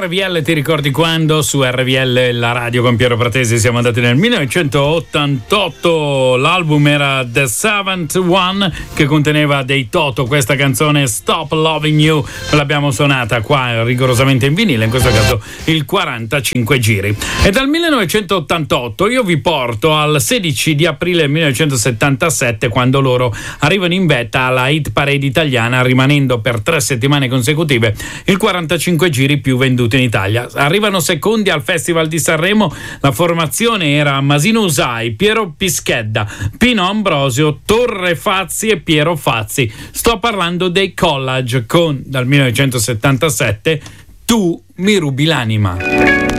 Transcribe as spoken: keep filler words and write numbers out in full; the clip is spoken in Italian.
R V L, ti ricordi quando? Su R V L, la radio con Piero Pratesi, siamo andati nel millenovecentottantotto. L'album era The Seventh One, che conteneva dei Toto. Questa canzone Stop Loving You l'abbiamo suonata qua rigorosamente in vinile, in questo caso il quarantacinque giri. E dal millenovecentottantotto io vi porto al sedici di aprile millenovecentosettantasette, quando loro arrivano in vetta alla hit parade italiana, rimanendo per tre settimane consecutive il quarantacinque giri più venduto in Italia. Arrivano secondi al Festival di Sanremo. La formazione era Masino Usai, Piero Pischedda, Pino Ambrosio, Torre Fazzi e Piero Fazzi. Sto parlando dei Collage con, dal millenovecentosettantasette, Tu mi rubi l'anima.